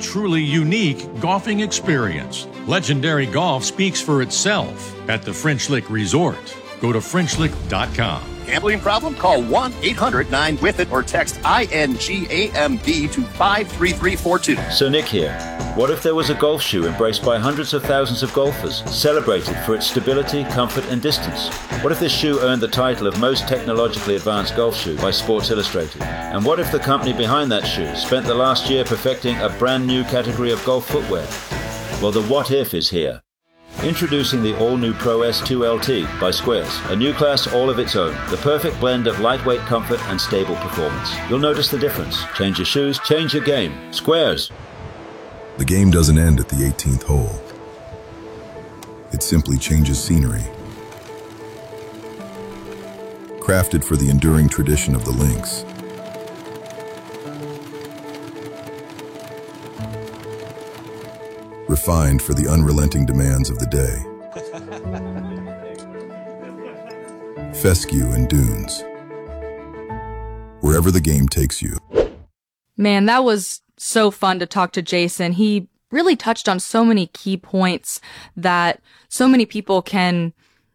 truly unique golfing experience. Legendary golf speaks for itself at the French Lick Resort. Go to FrenchLick.com. Gambling problem? Call 1-800-9-WITH-IT or text INGAMB to 53342. So Nick here. What if there was a golf shoe embraced by hundreds of thousands of golfers, celebrated for its stability, comfort and distance? What if this shoe earned the title of most technologically advanced golf shoe by Sports Illustrated? And what if the company behind that shoe spent the last year perfecting a brand new category of golf footwear? Well, the what if is here. Introducing the all-new Pro S2 LT by Squares, a new class all of its own, the perfect blend of lightweight comfort and stable performance. You'll notice the difference. Change your shoes, change your game. Squares. The game doesn't end at the 18th hole. It simply changes scenery. Crafted for the enduring tradition of the links. Refined for the unrelenting demands of the day. Fescue and Dunes. Wherever the game takes you. Man, that was so fun to talk to Jason. He really touched on so many key points that so many people can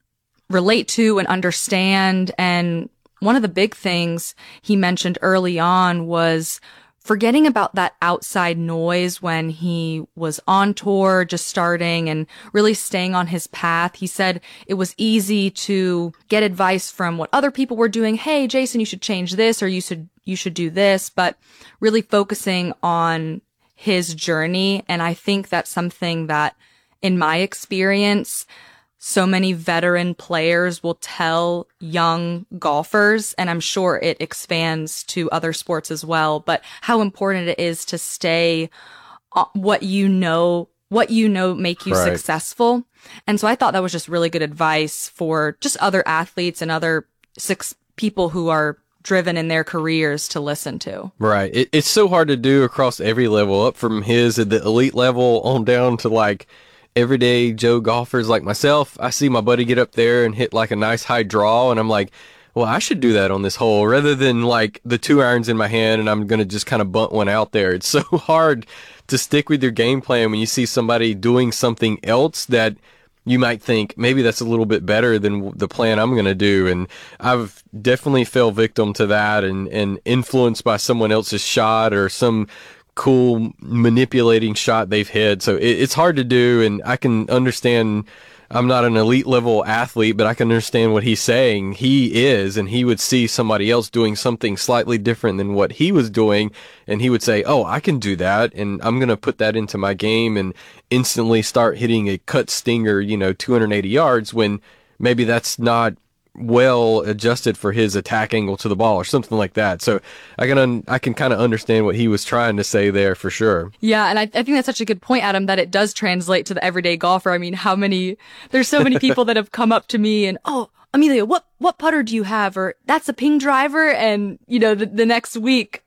relate to and understand. And one of the big things he mentioned early on was forgetting about that outside noise when he was on tour, just starting and really staying on his path. He said it was easy to get advice from what other people were doing. Hey, Jason, you should change this, or you should do this, but really focusing on his journey. And I think that's something that, in my experience, so many veteran players will tell young golfers, and I'm sure it expands to other sports as well, but how important it is to stay what you know make you successful. And so I thought that was just really good advice for just other athletes and other people who are driven in their careers to listen to. Right. It's so hard to do across every level, up from his at the elite level on down to like everyday Joe golfers like myself. I see my buddy get up there and hit like a nice high draw, and I'm like, well, I should do that on this hole rather than like the 2 irons in my hand and I'm going to just kind of bunt one out there. It's so hard to stick with your game plan when you see somebody doing something else that you might think maybe that's a little bit better than the plan I'm going to do. And I've definitely fell victim to that and influenced by someone else's shot or some cool manipulating shot they've hit. So it's hard to do, and I can understand. I'm not an elite level athlete, but I can understand what he's saying. He is, and he would see somebody else doing something slightly different than what he was doing, and he would say, oh, I can do that, and I'm going to put that into my game and instantly start hitting a cut stinger, 280 yards, when maybe that's not well adjusted for his attack angle to the ball or something like that. So I can kind of understand what he was trying to say there for sure. Yeah, and I think that's such a good point, Adam, that it does translate to the everyday golfer. I mean, there's so many people that have come up to me and, oh, Amelia, what putter do you have? Or that's a ping driver. And, the next week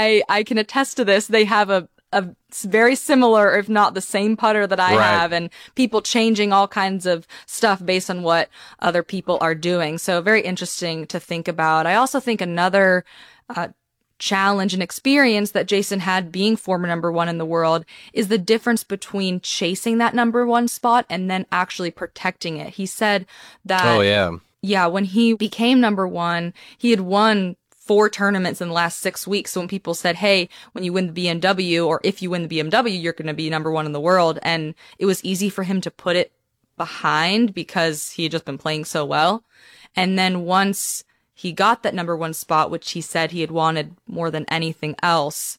I can attest to this. They have a very similar, if not the same putter that I have, and people changing all kinds of stuff based on what other people are doing. So very interesting to think about. I also think another challenge and experience that Jason had being former number one in the world is the difference between chasing that number one spot and then actually protecting it. He said that, when he became number one, he had won 4 tournaments in the last 6 weeks. So when people said, hey, when you win the BMW, or if you win the BMW, you're going to be number one in the world. And it was easy for him to put it behind because he had just been playing so well. And then once he got that number one spot, which he said he had wanted more than anything else,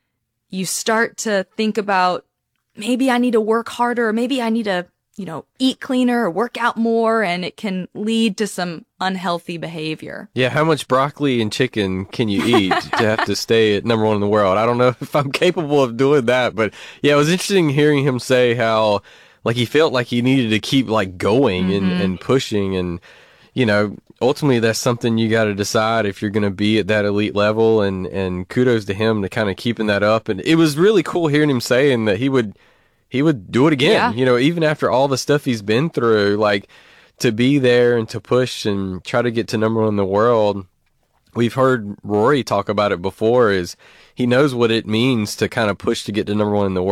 you start to think about, maybe I need to work harder, or maybe I need to, eat cleaner or work out more, and it can lead to some unhealthy behavior. Yeah, how much broccoli and chicken can you eat to have to stay at number one in the world? I don't know if I'm capable of doing that, but yeah, it was interesting hearing him say how like he felt like he needed to keep like going and pushing, and ultimately that's something you got to decide if you're going to be at that elite level, and kudos to him to kind of keeping that up. And it was really cool hearing him saying that he would do it again, even after all the stuff he's been through, like to be there and to push and try to get to number one in the world. We've heard Rory talk about it before, is he knows what it means to kind of push to get to number one in the world.